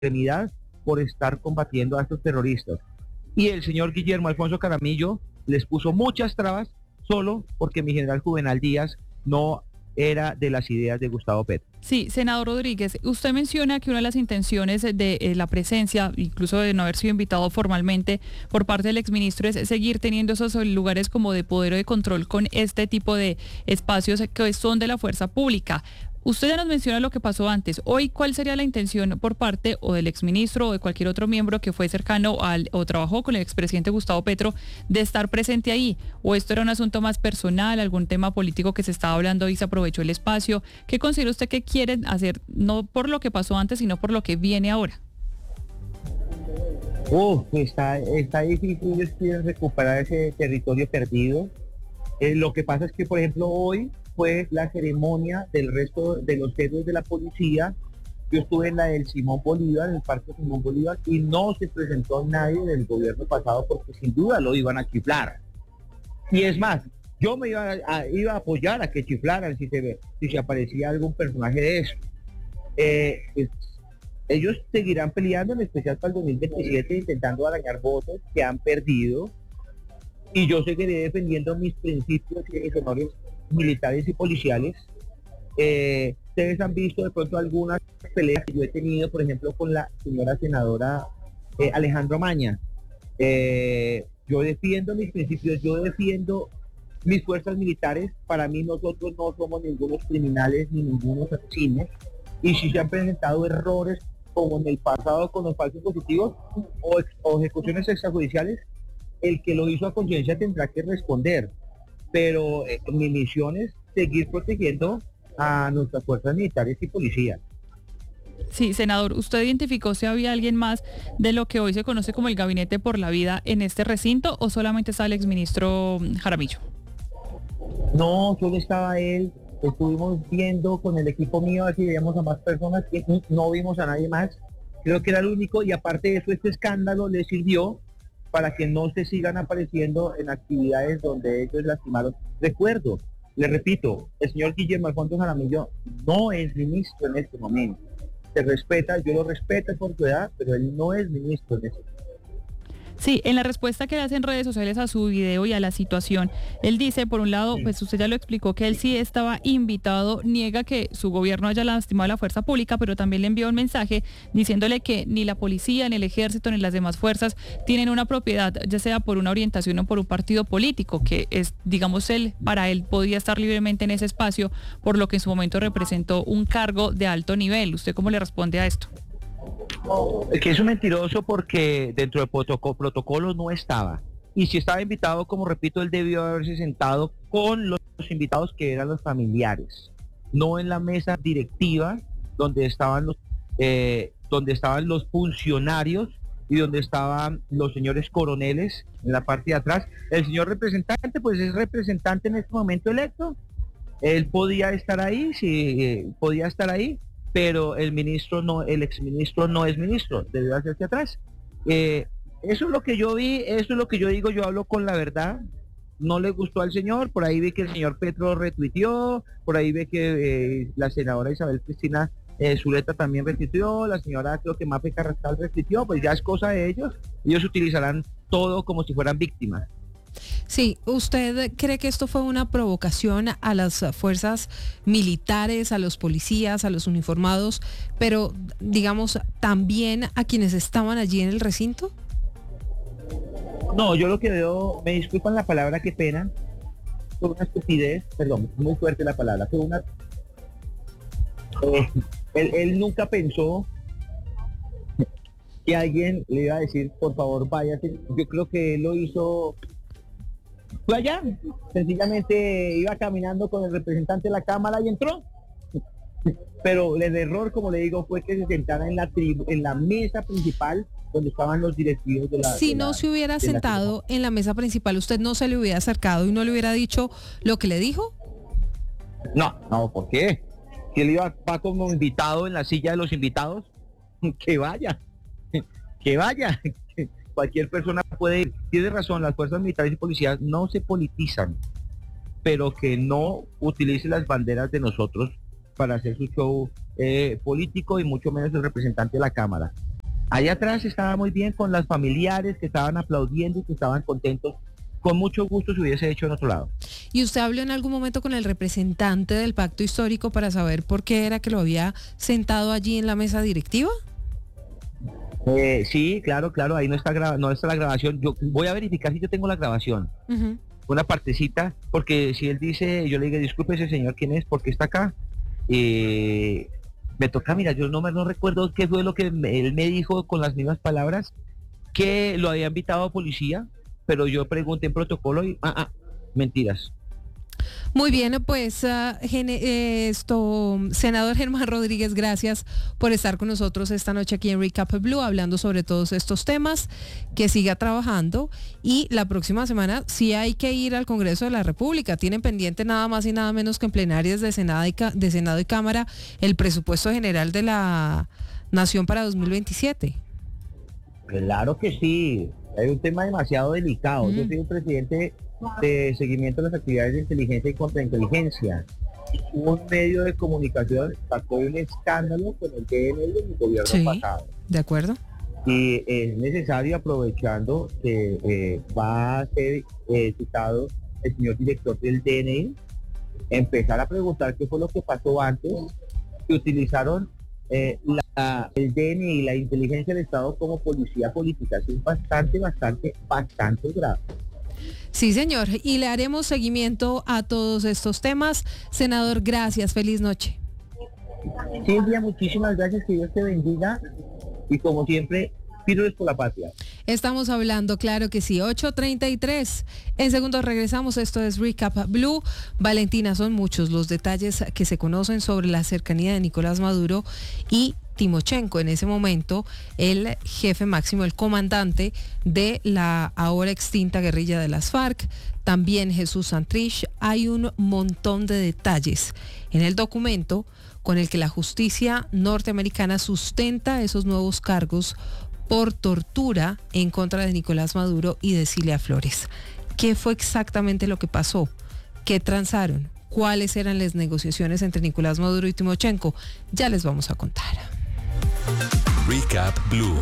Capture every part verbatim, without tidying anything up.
extremidad por estar combatiendo a estos terroristas. Y el señor Guillermo Alfonso Jaramillo les puso muchas trabas solo porque mi general Juvenal Díaz no era de las ideas de Gustavo Petro. Sí, senador Rodríguez, usted menciona que una de las intenciones de eh, la presencia, incluso de no haber sido invitado formalmente por parte del exministro, es seguir teniendo esos lugares como de poder o de control con este tipo de espacios que son de la fuerza pública. Usted ya nos menciona lo que pasó antes. Hoy, ¿cuál sería la intención por parte o del exministro o de cualquier otro miembro que fue cercano al o trabajó con el expresidente Gustavo Petro de estar presente ahí? ¿O esto era un asunto más personal, algún tema político que se estaba hablando y se aprovechó el espacio? ¿Qué considera usted que quieren hacer, no por lo que pasó antes, sino por lo que viene ahora? Oh, está, está difícil, ellos quieren recuperar ese territorio perdido. Eh, lo que pasa es que, por ejemplo, hoy fue la ceremonia del resto de los héroes de la policía. Yo estuve en la del Simón Bolívar, en el Parque Simón Bolívar, y no se presentó nadie del gobierno pasado porque sin duda lo iban a chiflar. Y es más, yo me iba a, a, iba a apoyar a que chiflaran si se, si se aparecía algún personaje de eso. Eh, pues, ellos seguirán peleando, en especial para el dos mil veintisiete, intentando arañar votos que han perdido. Y yo seguiré defendiendo mis principios y mis honores militares y policiales. Eh, ustedes han visto de pronto algunas peleas que yo he tenido, por ejemplo, con la señora senadora eh, Alejandro Maña. Eh, yo defiendo mis principios, yo defiendo mis fuerzas militares. Para mí nosotros no somos ningunos criminales ni ningunos asesinos. Y si se han presentado errores como en el pasado con los falsos positivos o, o ejecuciones extrajudiciales, el que lo hizo a conciencia tendrá que responder. Pero eh, mi misión es seguir protegiendo a nuestras fuerzas militares y policías. Sí, senador, ¿usted identificó si había alguien más de lo que hoy se conoce como el Gabinete por la Vida en este recinto o solamente está el exministro Jaramillo? No, solo estaba él. Estuvimos viendo con el equipo mío a ver si veíamos a más personas, que no vimos a nadie más. Creo que era el único, y aparte de eso, este escándalo le sirvió para que no se sigan apareciendo en actividades donde ellos lastimaron. Recuerdo, le repito, el señor Guillermo Alfonso Jaramillo no es ministro en este momento. Se respeta, yo lo respeto por su edad, pero él no es ministro en este momento. Sí, en la respuesta que le hace en redes sociales a su video y a la situación, él dice, por un lado, pues usted ya lo explicó, que él sí estaba invitado, niega que su gobierno haya lastimado a la fuerza pública, pero también le envió un mensaje diciéndole que ni la policía, ni el ejército, ni las demás fuerzas tienen una propiedad, ya sea por una orientación o por un partido político, que es, digamos, él, para él podía estar libremente en ese espacio, por lo que en su momento representó un cargo de alto nivel. ¿Usted cómo le responde a esto? Es que es un mentiroso porque dentro del protocolo, protocolo no estaba. Y si estaba invitado, como repito, él debió haberse sentado con los invitados que eran los familiares, no en la mesa directiva donde estaban los, eh, donde estaban los funcionarios y donde estaban los señores coroneles en la parte de atrás. El señor representante, pues es representante en este momento electo. Él podía estar ahí, sí, eh, podía estar ahí. Pero el ministro no, el exministro no es ministro, debió hacerse atrás. Eh, eso es lo que yo vi, eso es lo que yo digo, yo hablo con la verdad. No le gustó al señor, por ahí vi que el señor Petro retuiteó, por ahí ve que eh, la senadora Isabel Cristina eh, Zuleta también retuiteó, la señora creo que Mafe Carrascal retuiteó, pues ya es cosa de ellos, ellos utilizarán todo como si fueran víctimas. Sí, ¿usted cree que esto fue una provocación a las fuerzas militares, a los policías, a los uniformados, pero digamos también a quienes estaban allí en el recinto? No, yo lo que veo, me disculpan la palabra, qué pena, fue una estupidez, perdón, muy fuerte la palabra, fue una... Eh, él, él nunca pensó que alguien le iba a decir, por favor, váyase. Yo creo que él lo hizo... Fue allá, sencillamente iba caminando con el representante de la Cámara y entró. Pero el error, como le digo, fue que se sentara en la tribu, en la mesa principal donde estaban los directivos de la... Si de no la, se hubiera sentado la... en la mesa principal, ¿usted no se le hubiera acercado y no le hubiera dicho lo que le dijo? No, no, ¿por qué? Si él iba va como invitado en la silla de los invitados, que vaya, que vaya. Cualquier persona puede ir. Tiene razón, las fuerzas militares y policías no se politizan, pero que no utilice las banderas de nosotros para hacer su show eh, político y mucho menos el representante de la Cámara. Allá atrás estaba muy bien con las familiares que estaban aplaudiendo y que estaban contentos. Con mucho gusto se hubiese hecho en otro lado. ¿Y usted habló en algún momento con el representante del pacto histórico para saber por qué era que lo había sentado allí en la mesa directiva? Eh, sí, claro, claro, ahí no está, gra- no está la grabación. Yo voy a verificar si yo tengo la grabación. Uh-huh. Una partecita, porque si él dice, yo le digo, disculpe ese señor, ¿quién es? ¿Por qué está acá? Eh, me toca, mira, yo no me no recuerdo qué fue lo que me- él me dijo con las mismas palabras, que lo había invitado a policía, pero yo pregunté en protocolo y, ah, ah, mentiras. Muy bien, pues uh, gene, eh, esto, senador Germán Rodríguez, gracias por estar con nosotros esta noche aquí en Recap Blue, hablando sobre todos estos temas, que siga trabajando y la próxima semana sí hay que ir al Congreso de la República. Tienen pendiente nada más y nada menos que en plenarias de Senado y, de Senado y Cámara el presupuesto general de la Nación para dos mil veintisiete. Claro que sí, hay un tema demasiado delicado. Mm. Yo soy un presidente de seguimiento de las actividades de inteligencia y contrainteligencia. Un medio de comunicación sacó un escándalo con el D N I del gobierno sí, pasado. De acuerdo. Y es necesario, aprovechando que eh, va a ser eh, citado el señor director del D N I, empezar a preguntar qué fue lo que pasó antes, que utilizaron eh, la, el D N I y la inteligencia del Estado como policía política. Es bastante, bastante, bastante grave. Sí, señor, y le haremos seguimiento a todos estos temas. Senador, gracias, feliz noche. Silvia, muchísimas gracias, que Dios te bendiga y como siempre, firmes por la patria. Estamos hablando, claro que sí, ocho treinta y tres. En segundos regresamos, esto es Recap Blue. Valentina, son muchos los detalles que se conocen sobre la cercanía de Nicolás Maduro y Timochenko, en ese momento el jefe máximo, el comandante de la ahora extinta guerrilla de las FARC, también Jesús Santrich. Hay un montón de detalles en el documento con el que la justicia norteamericana sustenta esos nuevos cargos por tortura en contra de Nicolás Maduro y de Cilia Flores. ¿Qué fue exactamente lo que pasó? ¿Qué transaron? ¿Cuáles eran las negociaciones entre Nicolás Maduro y Timochenko? Ya les vamos a contar. Recap Blue.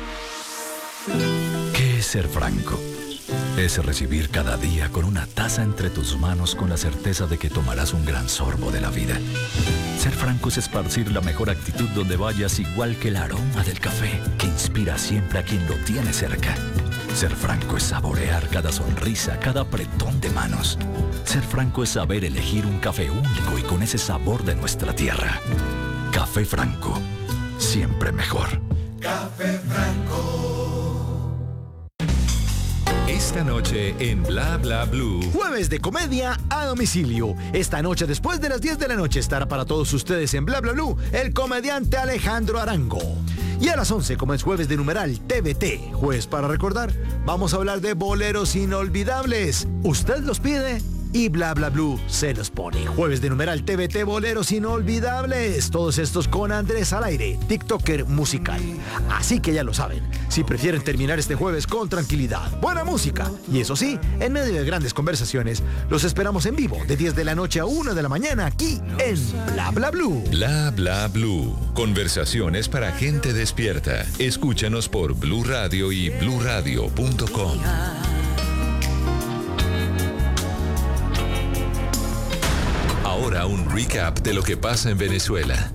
¿Qué es ser franco? Es recibir cada día con una taza entre tus manos con la certeza de que tomarás un gran sorbo de la vida. Ser franco es esparcir la mejor actitud donde vayas, igual que el aroma del café que inspira siempre a quien lo tiene cerca. Ser franco es saborear cada sonrisa, cada apretón de manos. Ser franco es saber elegir un café único y con ese sabor de nuestra tierra. Café Franco, siempre mejor. Café Franco. Esta noche en Bla Bla Blue. Jueves de comedia a domicilio. Esta noche después de las diez de la noche estará para todos ustedes en Bla Bla Blue el comediante Alejandro Arango. Y a las once, como es jueves de numeral T V T, jueves para recordar, vamos a hablar de boleros inolvidables. Usted los pide y Bla Bla Blue se los pone. Jueves de numeral T V T, boleros inolvidables. Todos estos con Andrés al aire, TikToker musical. Así que ya lo saben, si prefieren terminar este jueves con tranquilidad, buena música y eso sí, en medio de grandes conversaciones, los esperamos en vivo de diez de la noche a una de la mañana aquí en Bla Bla Blue. Bla Bla Blue. Conversaciones para gente despierta. Escúchanos por Blue Radio y blue radio punto com. Ahora un recap de lo que pasa en Venezuela.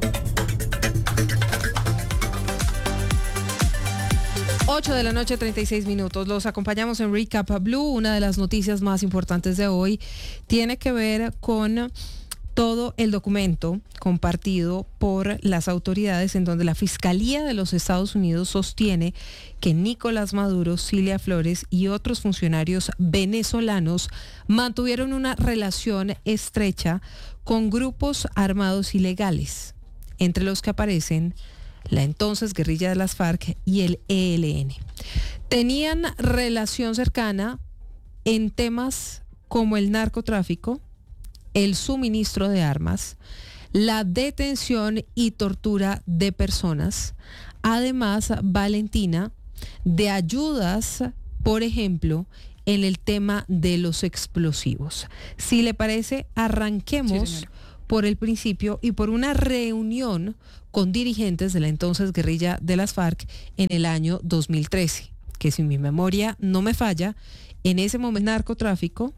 ocho de la noche, treinta y seis minutos. Los acompañamos en Recap Blue. Una de las noticias más importantes de hoy tiene que ver con todo el documento compartido por las autoridades en donde la Fiscalía de los Estados Unidos sostiene que Nicolás Maduro, Cilia Flores y otros funcionarios venezolanos mantuvieron una relación estrecha con grupos armados ilegales, entre los que aparecen la entonces guerrilla de las FARC y el E L N. Tenían relación cercana en temas como el narcotráfico, el suministro de armas, la detención y tortura de personas, además, Valentina, de ayudas, por ejemplo, en el tema de los explosivos. Si le parece, arranquemos Sí, por el principio y por una reunión con dirigentes de la entonces guerrilla de las FARC en el año dos mil trece, que si mi memoria no me falla, en ese momento narcotráfico,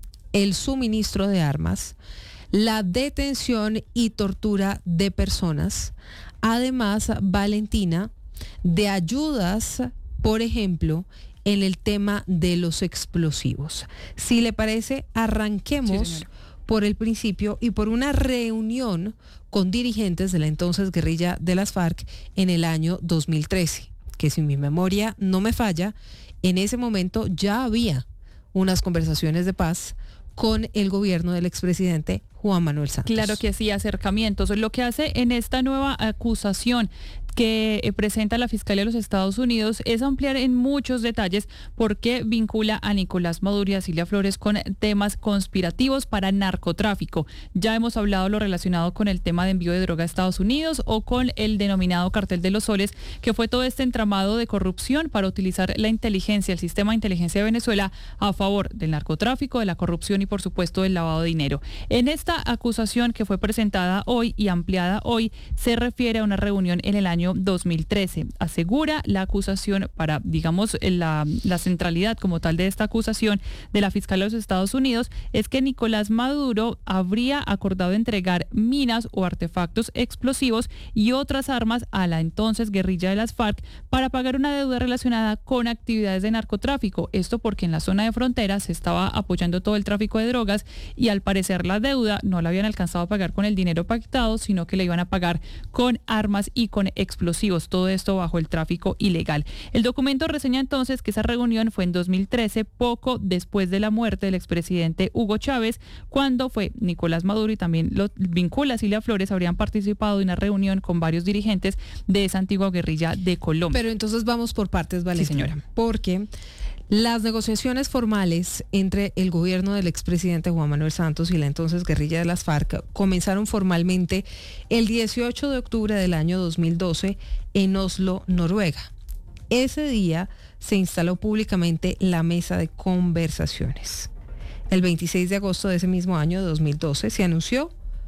el suministro de armas, la detención y tortura de personas, además, Valentina, de ayudas, por ejemplo, en el tema de los explosivos. Si le parece, arranquemos Sí, por el principio y por una reunión con dirigentes de la entonces guerrilla de las FARC en el año dos mil trece, que si mi memoria no me falla, en ese momento ya había unas conversaciones de paz con el gobierno del expresidente Juan Manuel Santos. Claro que sí, acercamientos. Lo que hace en esta nueva acusación que eh, presenta la Fiscalía de los Estados Unidos es ampliar en muchos detalles por qué vincula a Nicolás Maduro y a Cilia Flores con temas conspirativos para narcotráfico. Ya hemos hablado lo relacionado con el tema de envío de droga a Estados Unidos o con el denominado Cartel de los Soles, que fue todo este entramado de corrupción para utilizar la inteligencia, el sistema de inteligencia de Venezuela a favor del narcotráfico, de la corrupción y por supuesto del lavado de dinero. En esta acusación que fue presentada hoy y ampliada hoy, se refiere a una reunión en el año dos mil trece. Asegura la acusación para, digamos, la, la centralidad como tal de esta acusación de la Fiscalía de los Estados Unidos es que Nicolás Maduro habría acordado entregar minas o artefactos explosivos y otras armas a la entonces guerrilla de las FARC para pagar una deuda relacionada con actividades de narcotráfico. Esto porque en la zona de frontera se estaba apoyando todo el tráfico de drogas y al parecer la deuda no la habían alcanzado a pagar con el dinero pactado, sino que le iban a pagar con armas y con explosivos, todo esto bajo el tráfico ilegal. El documento reseña entonces que esa reunión fue en dos mil trece, poco después de la muerte del expresidente Hugo Chávez, cuando fue Nicolás Maduro y también lo vincula a Cilia Flores, habrían participado de una reunión con varios dirigentes de esa antigua guerrilla de Colombia. Pero entonces vamos por partes, Valentina. Sí, señora. Porque las negociaciones formales entre el gobierno del expresidente Juan Manuel Santos y la entonces guerrilla de las FARC comenzaron formalmente el dieciocho de octubre del año dos mil doce en Oslo, Noruega. Ese día se instaló públicamente la mesa de conversaciones. El veintiséis de agosto de ese mismo año, dos mil doce, se anunció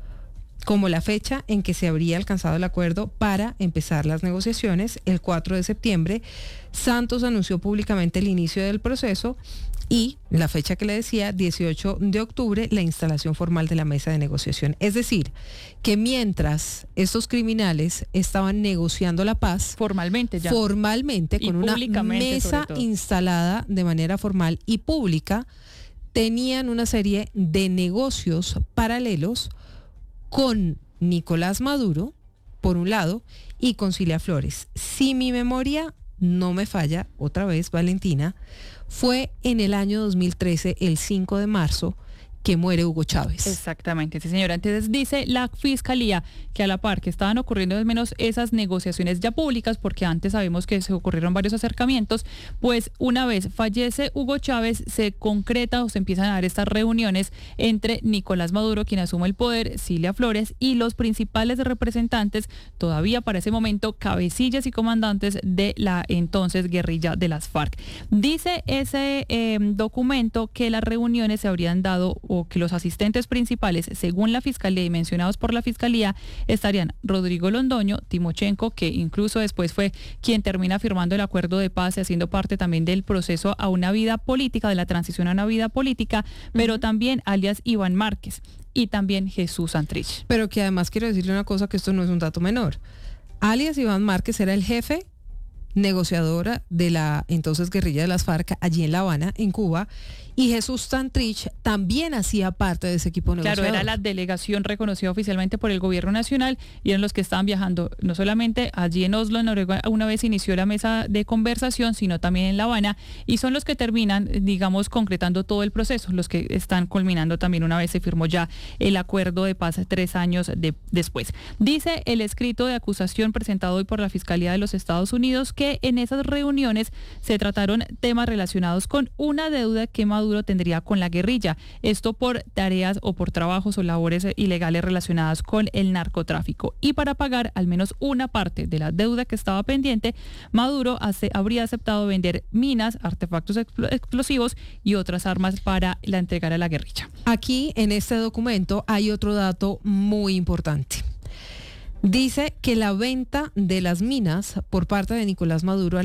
como la fecha en que se habría alcanzado el acuerdo para empezar las negociaciones. El cuatro de septiembre, Santos anunció públicamente el inicio del proceso y la fecha que le decía, dieciocho de octubre, la instalación formal de la mesa de negociación. Es decir, que mientras estos criminales estaban negociando la paz, formalmente ya. Formalmente, Y con una públicamente, mesa sobre todo. instalada de manera formal y pública, tenían una serie de negocios paralelos con Nicolás Maduro, por un lado, y con Cilia Flores. Si mi memoria no me falla, otra vez, Valentina, fue en el año dos mil trece, el cinco de marzo, que muere Hugo Chávez. Exactamente, sí señora. Entonces dice la Fiscalía que a la par que estaban ocurriendo al menos esas negociaciones ya públicas, porque antes sabemos que se ocurrieron varios acercamientos, pues una vez fallece Hugo Chávez se concreta o se empiezan a dar estas reuniones entre Nicolás Maduro, quien asume el poder, Cilia Flores y los principales representantes, todavía para ese momento cabecillas y comandantes de la entonces guerrilla de las FARC. Dice ese eh, documento que las reuniones se habrían dado o que los asistentes principales, según la Fiscalía y mencionados por la Fiscalía, estarían Rodrigo Londoño, Timochenko, que incluso después fue quien termina firmando el acuerdo de paz y haciendo parte también del proceso a una vida política, de la transición a una vida política, pero uh-huh. también alias Iván Márquez y también Jesús Santrich. Pero que además quiero decirle una cosa, que esto no es un dato menor. Alias Iván Márquez era el jefe negociadora de la entonces guerrilla de las FARC allí en La Habana, en Cuba, y Jesús Santrich también hacía parte de ese equipo negociador. Claro, era la delegación reconocida oficialmente por el gobierno nacional y eran los que estaban viajando no solamente allí en Oslo, en Noruega, una vez inició la mesa de conversación, sino también en La Habana, y son los que terminan, digamos, concretando todo el proceso, los que están culminando también una vez se firmó ya el acuerdo de paz tres años de, después. Dice el escrito de acusación presentado hoy por la Fiscalía de los Estados Unidos que que en esas reuniones se trataron temas relacionados con una deuda que Maduro tendría con la guerrilla, esto por tareas o por trabajos o labores ilegales relacionadas con el narcotráfico. Y para pagar al menos una parte de la deuda que estaba pendiente, Maduro hace, habría aceptado vender minas, artefactos expl- explosivos y otras armas para la entregar a la guerrilla. Aquí en este documento hay otro dato muy importante. Dice que la venta de las minas por parte de Nicolás Maduro